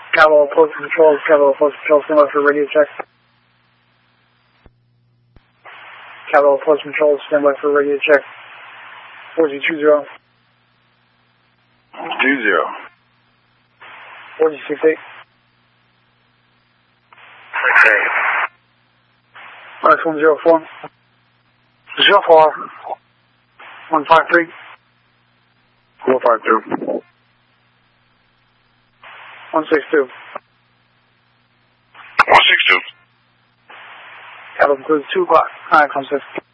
Capital Post Control, stand by for radio check. Capital Post Control, stand by for radio check. 4220. 20. 4068. Okay. Mark 104. 04. 153. 452. 162. 162. Capital includes 2 o'clock. Alright, concept.